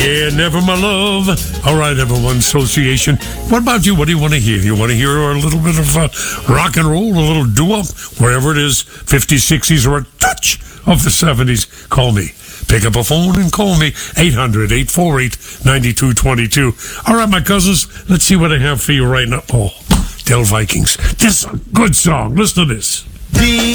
Yeah, never my love. All right, everyone, association. What about you? What do you want to hear? You want to hear a little bit of rock and roll, a little doo-wop, wherever it is, 50s, 60s, or a touch of the 70s? Call me. Pick up a phone and call me, 800-848-9222. All right, my cousins, let's see what I have for you right now. Oh, Del Vikings. This is a good song. Listen to this.